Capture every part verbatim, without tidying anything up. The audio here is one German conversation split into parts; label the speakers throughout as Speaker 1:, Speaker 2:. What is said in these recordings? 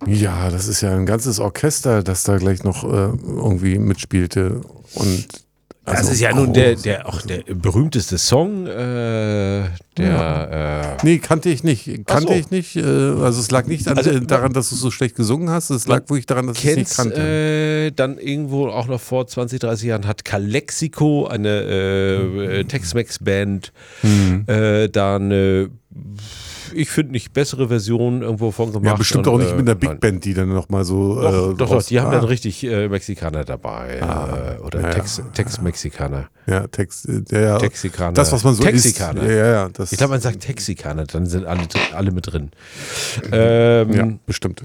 Speaker 1: Ja, das ist ja ein ganzes Orchester, das da gleich noch äh, irgendwie mitspielte. Und
Speaker 2: das
Speaker 1: also
Speaker 2: ist ja nun
Speaker 1: groß.
Speaker 2: der, der auch der berühmteste Song, äh, der
Speaker 1: Ja.
Speaker 2: äh,
Speaker 1: Nee, kannte ich nicht. Kannte
Speaker 2: so.
Speaker 1: ich nicht. Äh, also es lag nicht an,
Speaker 2: Also,
Speaker 1: äh, daran, dass du so schlecht gesungen hast. Es lag wirklich daran, dass ich es nicht
Speaker 2: kennst,
Speaker 1: kannte.
Speaker 2: äh, dann irgendwo auch noch vor zwanzig, dreißig Jahren hat Calexico, eine äh, Tex-Mex-Band,
Speaker 1: Hm.
Speaker 2: äh, da eine, ich finde nicht bessere Version irgendwo von gemacht.
Speaker 1: Ja, bestimmt
Speaker 2: und,
Speaker 1: auch nicht
Speaker 2: äh,
Speaker 1: mit einer Big
Speaker 2: nein.
Speaker 1: Band, die dann nochmal so.
Speaker 2: Doch,
Speaker 1: äh,
Speaker 2: doch, doch,
Speaker 1: raus-
Speaker 2: die haben
Speaker 1: ah,
Speaker 2: dann richtig äh, Mexikaner dabei.
Speaker 1: Ah,
Speaker 2: äh, oder
Speaker 1: ja,
Speaker 2: Tex,
Speaker 1: ja.
Speaker 2: Tex-Mexikaner.
Speaker 1: Ja, Text. äh, Ja, ja.
Speaker 2: Texikaner.
Speaker 1: Das, was man so
Speaker 2: Texikaner.
Speaker 1: isst. Ja, ja, ja, das,
Speaker 2: Ich glaube, man sagt Texikaner, dann sind alle, alle mit drin. Ähm,
Speaker 1: ja, bestimmt.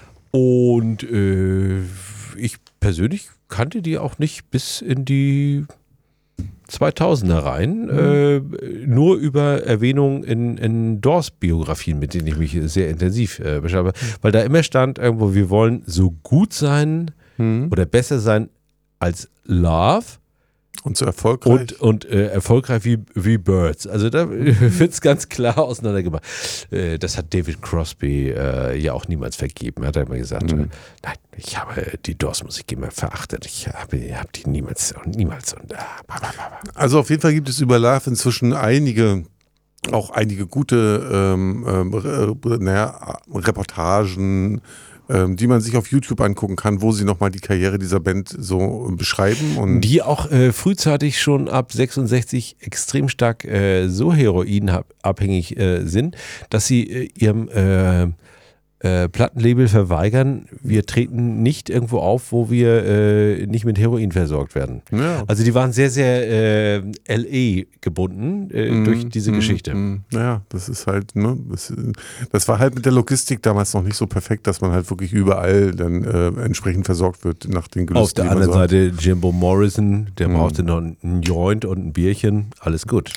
Speaker 2: Und äh, ich persönlich kannte die auch nicht bis in die zweitausender rein, äh, nur über Erwähnungen in, in Doors-Biografien, mit denen ich mich sehr intensiv äh, beschäftige, weil da immer stand irgendwo, wir wollen so gut sein
Speaker 1: Hm.
Speaker 2: oder besser sein als Love
Speaker 1: Und so erfolgreich.
Speaker 2: und, und äh, erfolgreich wie, wie Birds. Also da wird es ganz klar auseinandergemacht. Äh, das hat David Crosby äh, ja auch niemals vergeben. Er hat immer gesagt,
Speaker 1: Mhm.
Speaker 2: äh, nein, ich habe die Doors-Musik immer verachtet. Ich habe hab die niemals und niemals und äh, bla, bla, bla.
Speaker 1: Also auf jeden Fall gibt es über Love inzwischen einige, auch einige gute ähm, ähm, re, naja, Reportagen, ähm, die man sich auf YouTube angucken kann, wo sie nochmal die Karriere dieser Band so beschreiben. Und
Speaker 2: Die auch äh, frühzeitig schon ab sechsundsechzig extrem stark äh, so heroinabhängig äh, sind, dass sie äh, ihrem äh, äh, Plattenlabel verweigern, wir treten nicht irgendwo auf, wo wir äh, nicht mit Heroin versorgt werden.
Speaker 1: ja.
Speaker 2: Also die waren sehr, sehr äh, L A gebunden äh,
Speaker 1: Mm,
Speaker 2: durch diese
Speaker 1: mm,
Speaker 2: Geschichte.
Speaker 1: mm. Naja, das ist halt, ne, das, das war halt mit der Logistik damals noch nicht so perfekt, dass man halt wirklich überall dann äh, entsprechend versorgt wird nach den Gelüsten.
Speaker 2: Auf der
Speaker 1: die man
Speaker 2: anderen
Speaker 1: so hat.
Speaker 2: Seite Jimbo Morrison, der
Speaker 1: Mhm.
Speaker 2: brauchte noch einen Joint und ein Bierchen, alles gut.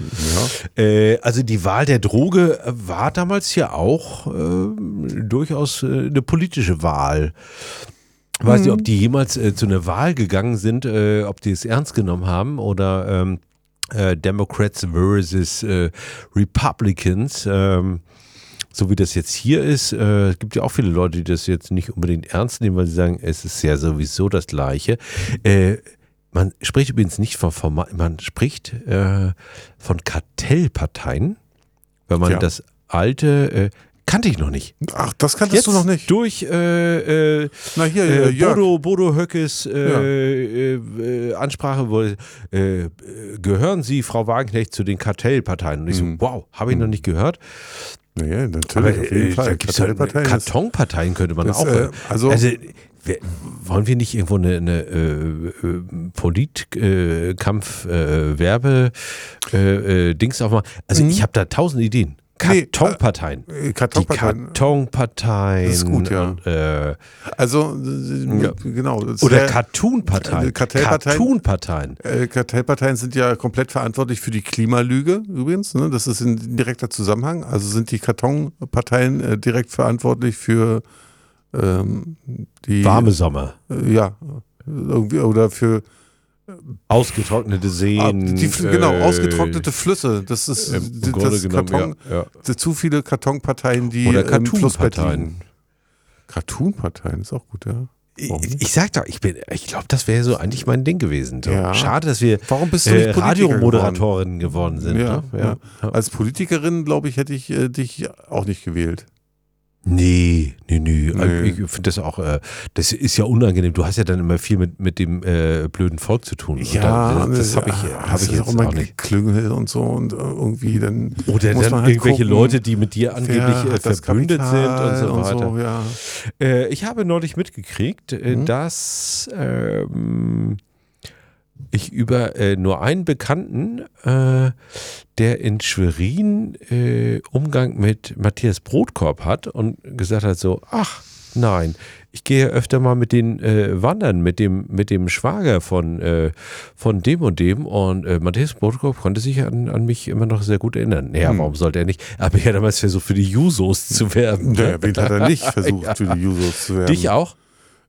Speaker 1: Ja.
Speaker 2: Äh, also die Wahl der Droge war damals ja auch äh, durchaus äh, eine politische Wahl. Ich weiß nicht, ob die jemals äh, zu einer Wahl gegangen sind, äh, ob die es ernst genommen haben oder ähm, äh, Democrats versus äh, Republicans. Ähm, so wie das jetzt hier ist, äh, es gibt ja auch viele Leute, die das jetzt nicht unbedingt ernst nehmen, weil sie sagen, es ist ja sowieso das Gleiche. Äh, man spricht übrigens nicht von Format, man spricht äh, von Kartellparteien, wenn man
Speaker 1: Tja.
Speaker 2: das alte, äh, kannte ich noch nicht.
Speaker 1: Ach, das kanntest
Speaker 2: Jetzt
Speaker 1: du noch nicht.
Speaker 2: durch äh, äh,
Speaker 1: Na hier,
Speaker 2: äh,
Speaker 1: äh, Jörg.
Speaker 2: Bodo, Bodo Höckes äh, äh, äh, Ansprache wurde, äh, gehören Sie, Frau Wagenknecht, zu den Kartellparteien? Und ich so,
Speaker 1: Mhm.
Speaker 2: wow, habe ich noch nicht gehört.
Speaker 1: Naja, natürlich,
Speaker 2: Aber
Speaker 1: auf jeden
Speaker 2: äh,
Speaker 1: Fall.
Speaker 2: da gibt's ja
Speaker 1: Kartellparteien ist-
Speaker 2: Kartonparteien könnte man
Speaker 1: das,
Speaker 2: auch.
Speaker 1: äh, also,
Speaker 2: also wir, wollen wir nicht irgendwo eine, eine äh, äh, Politkampf, äh, Werbe, äh, äh, Dings aufmachen? Also
Speaker 1: Mhm.
Speaker 2: ich habe da tausend Ideen.
Speaker 1: Nee,
Speaker 2: Kartonparteien.
Speaker 1: äh,
Speaker 2: Die
Speaker 1: Kartonparteien.
Speaker 2: Kartonparteien.
Speaker 1: Das ist gut, ja.
Speaker 2: Und, äh,
Speaker 1: Also, äh,
Speaker 2: Ja.
Speaker 1: genau. das
Speaker 2: oder
Speaker 1: wär-
Speaker 2: Cartoon-Parteien.
Speaker 1: äh, Kartellparteien-
Speaker 2: Cartoon-Parteien.
Speaker 1: Äh, Kartellparteien sind ja komplett verantwortlich für die Klimalüge übrigens. Ne? Das ist in direkter Zusammenhang. Also sind die Kartonparteien äh, direkt verantwortlich für ähm, die
Speaker 2: Warme Sommer.
Speaker 1: Äh, ja, irgendwie oder für
Speaker 2: Ausgetrocknete
Speaker 1: ah,
Speaker 2: Seen.
Speaker 1: die, genau
Speaker 2: äh,
Speaker 1: ausgetrocknete Flüsse. Das ist
Speaker 2: Im
Speaker 1: das
Speaker 2: Grunde
Speaker 1: ist
Speaker 2: genommen,
Speaker 1: Karton,
Speaker 2: ja, ja.
Speaker 1: zu viele Kartonparteien, die
Speaker 2: Oder
Speaker 1: im Flussbett
Speaker 2: Cartoon-Parteien.
Speaker 1: liegen. Cartoon-Parteien ist auch gut, ja. Warum
Speaker 2: Ich,
Speaker 1: nicht?
Speaker 2: ich sag doch, ich bin, ich glaube, das wäre so eigentlich mein Ding gewesen. So.
Speaker 1: Ja.
Speaker 2: Schade, dass wir
Speaker 1: Warum bist du nicht
Speaker 2: äh,
Speaker 1: Politiker
Speaker 2: Radiomoderatorinnen geworden sind.
Speaker 1: Ja,
Speaker 2: ne?
Speaker 1: ja. Als Politikerin, glaube ich, hätte ich äh, dich auch nicht gewählt.
Speaker 2: Nee, nee, nee.
Speaker 1: Nee.
Speaker 2: Ich finde das auch, äh, das ist ja unangenehm. Du hast ja dann immer viel mit, mit dem äh, blöden Volk zu tun. Und da, das das habe ich,
Speaker 1: ja,
Speaker 2: hab
Speaker 1: das
Speaker 2: ich
Speaker 1: ist
Speaker 2: jetzt
Speaker 1: auch immer
Speaker 2: auch nicht.
Speaker 1: Geklüngel und so und äh, irgendwie dann
Speaker 2: Oder
Speaker 1: muss
Speaker 2: dann
Speaker 1: man halt
Speaker 2: irgendwelche
Speaker 1: gucken,
Speaker 2: Leute, die mit dir angeblich
Speaker 1: wer
Speaker 2: äh,
Speaker 1: hat das
Speaker 2: verbündet sind und
Speaker 1: Kapital
Speaker 2: so weiter.
Speaker 1: so, ja.
Speaker 2: Äh, ich habe neulich mitgekriegt, äh,
Speaker 1: Mhm.
Speaker 2: dass ähm, ich über äh, nur einen Bekannten, äh, der in Schwerin äh, Umgang mit Matthias Brotkorb hat und gesagt hat so, ach nein, ich gehe öfter mal mit den äh, wandern, mit dem, mit dem Schwager von, äh, von dem und dem und äh, Matthias Brotkorb konnte sich an, an mich immer noch sehr gut erinnern. Naja,
Speaker 1: Hm.
Speaker 2: warum sollte er nicht? Aber ich hatte damals versucht, für die Jusos zu werben.
Speaker 1: Der, wen hat er nicht versucht, für die Jusos zu werden?
Speaker 2: Dich auch?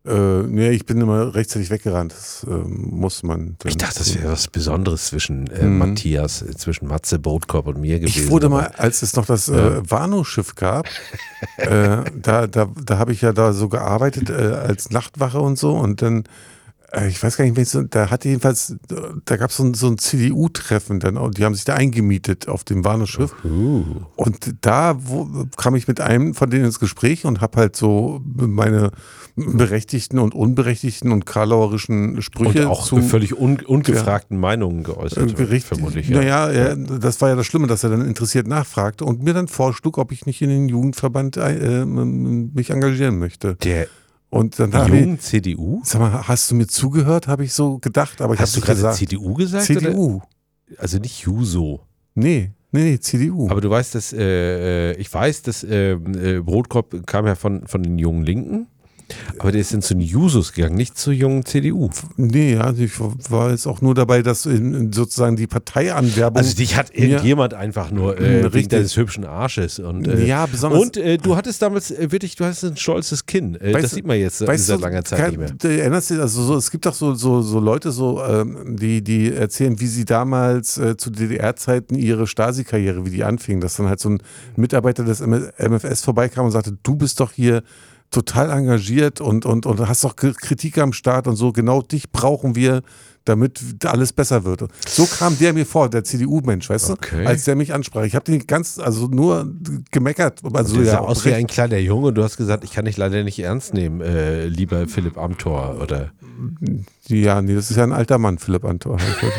Speaker 1: Äh, nee, ich bin immer rechtzeitig weggerannt. Das äh, muss man.
Speaker 2: Ich dachte, das wäre was Besonderes zwischen äh, mhm. Matthias, äh, zwischen Matze Bootkorb und mir gewesen.
Speaker 1: Ich wurde mal, als es noch das ja. äh, Warnow-Schiff gab, äh, da, da, da habe ich ja da so gearbeitet äh, als Nachtwache und so und dann ich weiß gar nicht, so, da hatte jedenfalls, da gab es so, so ein C D U-Treffen dann und die haben sich da eingemietet auf dem Warnow-Schiff. Uh. Und da wo, kam ich mit einem von denen ins Gespräch und habe halt so meine berechtigten und unberechtigten und karlauerischen Sprüche
Speaker 2: und auch zu völlig un, ungefragten ja, Meinungen geäußert.
Speaker 1: Äh, richtig, vermutlich. Ja. Naja, ja, das war ja das Schlimme, dass er dann interessiert nachfragte und mir dann vorschlug, ob ich nicht in den Jugendverband äh, mich engagieren möchte.
Speaker 2: Der
Speaker 1: Und dann
Speaker 2: die jungen C D U?
Speaker 1: Sag mal, hast du mir zugehört, habe ich so gedacht, aber ich habe
Speaker 2: Hast du gerade
Speaker 1: gesagt.
Speaker 2: C D U gesagt?
Speaker 1: C D U.
Speaker 2: Oder? Also nicht Juso.
Speaker 1: Nee, nee, nee, C D U.
Speaker 2: Aber du weißt, dass, äh, ich weiß, dass äh, Brotkorb kam ja von, von den jungen Linken. Aber der ist dann zu den Jusos gegangen, nicht zur jungen C D U.
Speaker 1: Nee, ja, ich war jetzt auch nur dabei, dass in, sozusagen die Parteianwerbung.
Speaker 2: Also dich hat irgendjemand einfach nur äh, wegen deines hübschen Arsches. Und, äh,
Speaker 1: ja, besonders.
Speaker 2: Und äh, du hattest damals äh, wirklich, du hattest ein stolzes Kinn. Äh, das sieht man jetzt äh, seit langer Zeit nicht mehr.
Speaker 1: Du erinnerst dich, also so, es gibt doch so, so, so Leute, so, ähm, die, die erzählen, wie sie damals äh, zu D D R-Zeiten ihre Stasi-Karriere, wie die anfing, dass dann halt so ein Mitarbeiter des M F S vorbeikam und sagte, du bist doch hier total engagiert und, und, und hast doch Kritik am Start und so, genau dich brauchen wir, damit alles besser wird. So kam der mir vor, der C D U-Mensch, weißt
Speaker 2: okay.
Speaker 1: du, als der mich ansprach. Ich habe den ganz, also nur gemeckert. Also
Speaker 2: der
Speaker 1: ja,
Speaker 2: sah aus wie ein kleiner Junge und du hast gesagt, ich kann dich leider nicht ernst nehmen, äh, lieber Philipp Amthor, oder?
Speaker 1: Ja, nee, das ist ja ein alter Mann, Philipp Amthor.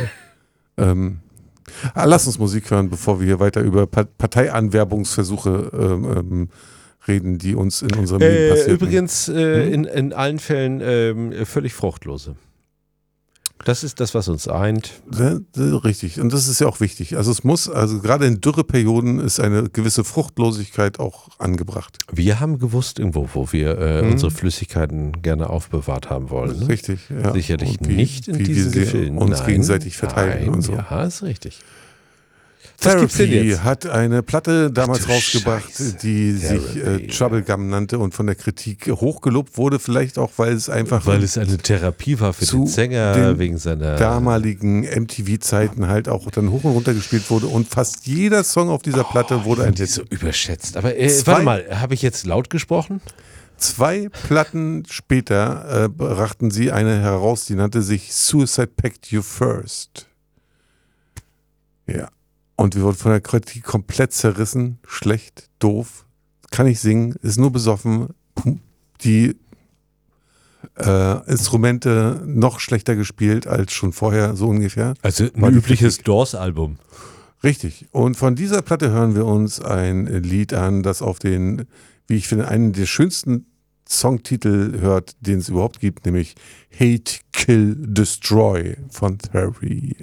Speaker 1: ähm, lass uns Musik hören, bevor wir hier weiter über Parteianwerbungsversuche ähm, ähm, reden, die uns in unserem
Speaker 2: äh,
Speaker 1: Leben passieren.
Speaker 2: Übrigens äh, hm? in, in allen Fällen äh, völlig fruchtlose. Das ist das, was uns eint.
Speaker 1: Ja, richtig. Und das ist ja auch wichtig. Also es muss, also gerade in Dürreperioden ist eine gewisse Fruchtlosigkeit auch angebracht.
Speaker 2: Wir haben gewusst irgendwo, wo wir äh, hm. unsere Flüssigkeiten gerne aufbewahrt haben wollen. Ne?
Speaker 1: Richtig, ja.
Speaker 2: Sicherlich
Speaker 1: wie,
Speaker 2: nicht in
Speaker 1: wie
Speaker 2: diesen
Speaker 1: wir
Speaker 2: Gefilden.
Speaker 1: uns
Speaker 2: Nein,
Speaker 1: gegenseitig verteilen
Speaker 2: nein,
Speaker 1: und so.
Speaker 2: Ja, ist richtig.
Speaker 1: Therapy hat eine Platte damals
Speaker 2: Ach,
Speaker 1: rausgebracht,
Speaker 2: Scheiße.
Speaker 1: die
Speaker 2: Therapy,
Speaker 1: sich äh, Troublegum nannte und von der Kritik hochgelobt wurde, vielleicht auch, weil es einfach
Speaker 2: weil es eine Therapie war für den Sänger
Speaker 1: den
Speaker 2: wegen seiner
Speaker 1: damaligen M T V-Zeiten halt auch dann hoch und runter gespielt wurde und fast jeder Song auf dieser Platte
Speaker 2: oh,
Speaker 1: wurde ein
Speaker 2: Hit. So überschätzt. Aber äh, warte mal, habe ich jetzt laut gesprochen?
Speaker 1: Zwei Platten später äh, brachten sie eine heraus, die nannte sich Suicide Pact You First. Ja. Und wir wurden von der Kritik komplett zerrissen, schlecht, doof, kann nicht singen, ist nur besoffen, die äh, Instrumente noch schlechter gespielt als schon vorher, so ungefähr.
Speaker 2: Also ein übliches Doors-Album.
Speaker 1: Richtig. Und von dieser Platte hören wir uns ein Lied an, das auf den, wie ich finde, einen der schönsten Songtitel hört, den es überhaupt gibt, nämlich Hate, Kill, Destroy von Therapy.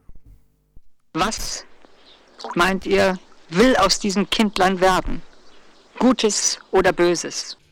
Speaker 3: Was, meint ihr, will aus diesem Kindlein werden? Gutes oder Böses?